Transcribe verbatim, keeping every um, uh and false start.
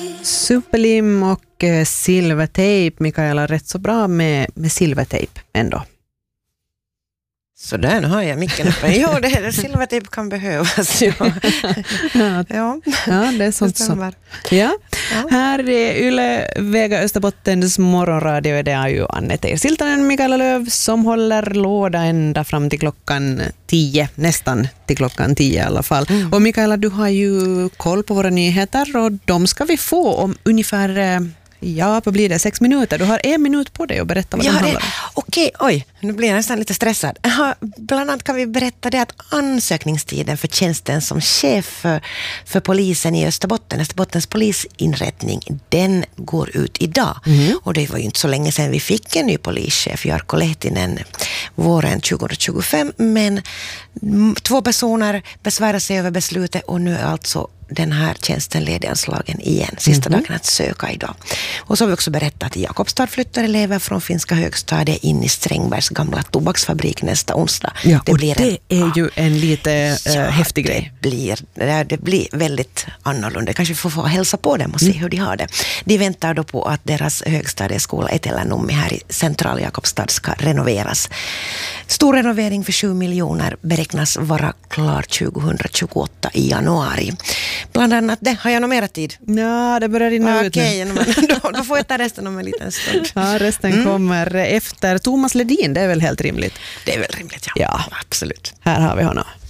Superlim och eh, silvertejp. Mikaela, rätt så bra med, med silvertejp ändå. Så där, nu har jag micken uppe. Jo, det här silvertejp kan behövas. Ja, ja, ja. ja det är sånt som... Ja. Ja. Här är Yle Vega Österbottens morgonradio. Det är ju Anette Siltanen, Mikaela Löv som håller låda ända fram till klockan tio. Nästan till klockan tio i alla fall. Mm. Och Mikaela, du har ju koll på våra nyheter och de ska vi få om ungefär... Ja, vad blir det? Sex minuter. Du har en minut på dig att berätta vad ja, det handlar om. Okej, oj, nu blir jag nästan lite stressad. Aha, bland annat kan vi berätta det att ansökningstiden för tjänsten som chef för, för polisen i Österbotten, Österbottens polisinrättning, den går ut idag. Mm. Och det var ju inte så länge sedan vi fick en ny polischef, Jarkko Lehtinen, våren tjugohundratjugofem. Men två personer besvärar sig över beslutet och nu är alltså den här tjänsten lediganslagen igen. Sista mm-hmm. dagen att söka idag. Och så har vi också berättat att Jakobstad flyttar elever från Finska högstadiet in i Strängbergs gamla tobaksfabrik nästa onsdag. Ja, det och blir det en, är ju en lite ja, äh, häftig grej. Det blir, det blir väldigt annorlunda. Kanske vi får få hälsa på dem och se mm. hur de har det. De väntar då på att deras högstadieskola Etelänummi här i central Jakobstad ska renoveras. Stor renovering för sju miljoner beräknas vara klar tjugohundratjugoåtta i januari. Bland annat det. Har jag nog mera tid? Ja, det börjar rinna ah, ut okay, nu. Då, då får jag ta resten om en liten stund. Ja, resten mm. kommer efter Thomas Ledin. Det är väl helt rimligt? Det är väl rimligt, ja. Ja. Absolut. Här har vi honom.